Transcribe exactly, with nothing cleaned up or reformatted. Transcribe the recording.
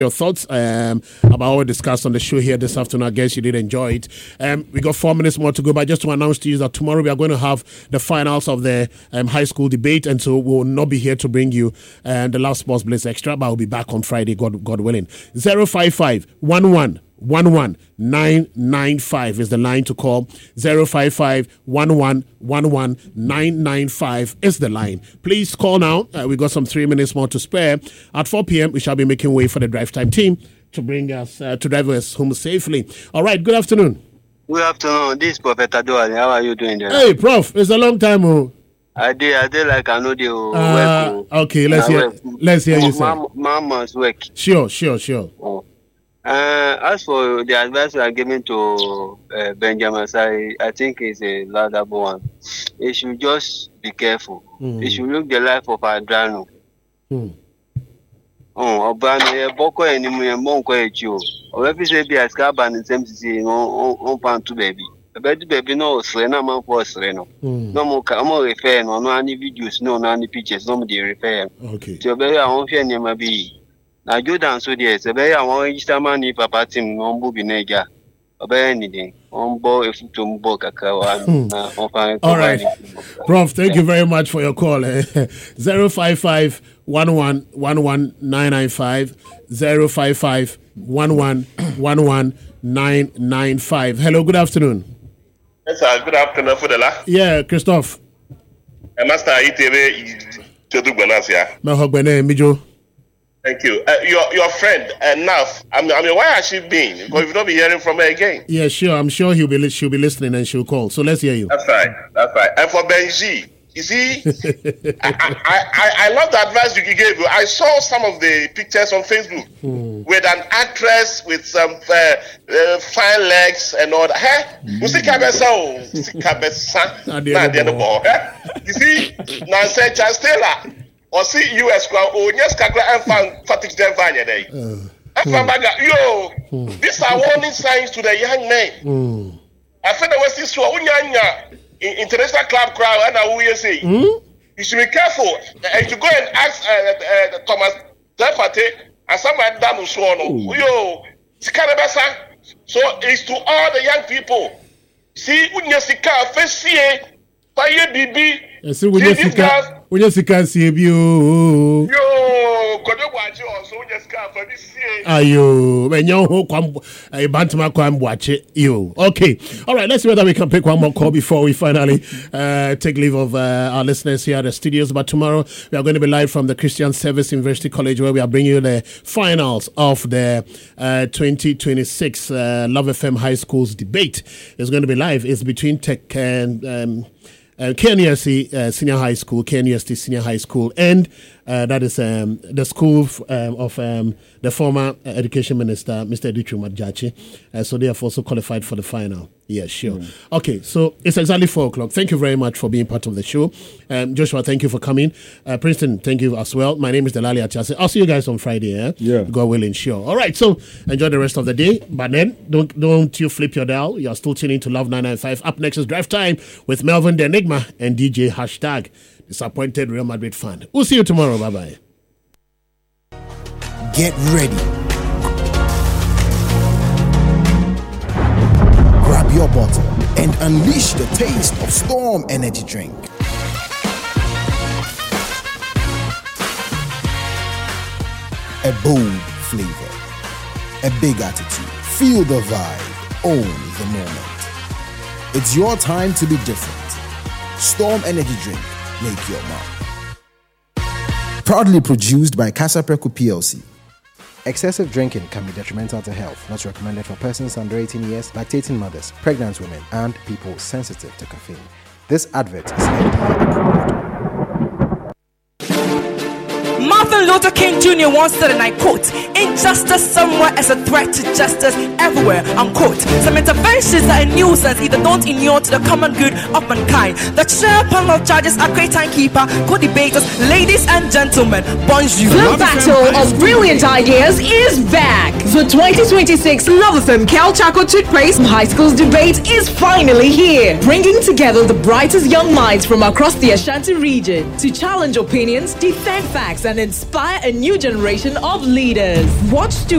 your thoughts um, about what we discussed on the show here this afternoon. I guess you did enjoy it. Um, we got four minutes more to go, but just to announce to you that tomorrow we are going to have the finals of the um, high school debate, and so we will not be here to bring you uh, the last Sports Blitz Extra, but I'll be back on Friday, God, God willing. zero five five one one one one nine nine five is the line to call. zero five five one one one one nine nine five is the line. Please call now. Uh, we got some three minutes more to spare. At four p.m. we shall be making way for the drive time team to bring us uh, to drive us home safely. All right. Good afternoon. Good afternoon. This is Prophet Adwale. How are you doing there? Hey, Prof. It's a long time. Oh. I did. I did like I know the uh, work. Okay. Let's hear. Work. Let's hear you say. Mama's work. Sure. Sure. Sure. Oh. Uh, as for the advice I'm giving to uh, Benjamin, I, I think it's a laudable one. He should just be careful. Mm. He should look the life of Adriano. Mm. Oh, Obano, Boko, and Monko, you. Or if you say be a scab and the same thing on pound to baby. A baby baby no Serena man for Sereno. No more, I'm more refer, no any videos, no any pictures, nobody refer. Okay. So, baby, I won't fear near be. Na Jordan so there se be ya won register man ni papa team no mbo bi na ga obe anything on bo efuto mbo kakra wa na on fa. All right, Prof, thank you very much for your call. zero five five one one one one nine nine five zero five five one one one one nine nine five. Hello, good afternoon. Yes, sir. Good afternoon, Fudela. Yeah, Christophe. Uh, Master I T V Chodu Gbenasia. Mahogbene Mijo. Thank you. Uh, your your friend, enough. I mean, I mean, why has she been? Because you've not been hearing from her again. Yeah, sure. I'm sure he'll be she'll be listening and she'll call. So let's hear you. That's right. That's right. And for Benji, you see, I, I, I, I love the advice you gave. I saw some of the pictures on Facebook hmm. with an actress with some uh, uh, fine legs and all that. Hey, you see, Cabeza, you see, Cabeza, not the end of the ball. You see, now say Charles Taylor. Or see U S crowd, oh, yes, Kakra and fan fatigue them vanya day. Yo, these are warning signs to the young men. Mm. I said, there was this one, international club crowd, and I will say, mm? You should be careful. And you go and ask uh, uh, Thomas Depate, and somebody down who sworn, yo, so it's to all the young people. See, Unyasika, Fessie, Paye Bibi, see these guys. When you can see you, yo, could you watch you also? Just come for this year. Ayo, when you come, a bantama come watch it. You okay? All right. Let's see whether we can pick one more call before we finally uh, take leave of uh, our listeners here at the studios. But tomorrow we are going to be live from the Christian Service University College, where we are bringing you the finals of the uh, twenty twenty-six uh, Love F M High Schools debate. It's going to be live. It's between Tech and. Um, Uh, K N U S T uh, Senior High School, K N U S T Senior High School, and uh, that is um, the school f- um, of um, the former uh, Education Minister, Mister Ditru Madjachi. Uh, so they have also qualified for the final. Yeah, sure. Mm. Okay, so it's exactly four o'clock. Thank you very much for being part of the show. Um, Joshua, thank you for coming. Uh, Princeton, thank you as well. My name is Delali Atiase. I'll see you guys on Friday. Eh? Yeah. God willing, sure. All right, so enjoy the rest of the day. But then, don't don't you flip your dial. You're still tuning to Love nine ninety-five. Up next is Drive Time with Melvin the Enigma and D J Hashtag Disappointed Real Madrid Fan. We'll see you tomorrow. Bye-bye. Get ready. Grab your bottle and unleash the taste of Storm Energy Drink. A bold flavor, a big attitude. Feel the vibe, own the moment. It's your time to be different. Storm Energy Drink, make your mark. Proudly produced by Casapreco P L C. Excessive drinking can be detrimental to health. Not recommended for persons under eighteen years, lactating mothers, pregnant women, and people sensitive to caffeine. This advert is F D A approved. Martin Luther King Junior once said, and I quote, "Injustice somewhere is a threat to justice everywhere," unquote. Some interventions are a nuisance, either don't inure to the common good of mankind. The chair panel of judges are great timekeeper, co-debaters, ladies and gentlemen, bonjour. The battle of brilliant ideas is back. The twenty twenty-six Love F M Cal Chaco Toothpaste High Schools Debate is finally here, bringing together the brightest young minds from across the Ashanti region to challenge opinions, defend facts, and inspire a new generation of leaders. Watch